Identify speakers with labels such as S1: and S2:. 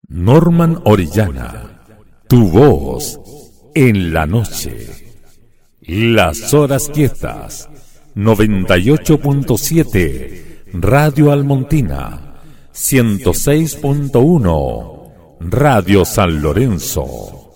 S1: Norman Orellana, tu voz en la noche. Las horas quietas, 98.7, Radio Almontina, 106.1, Radio San Lorenzo.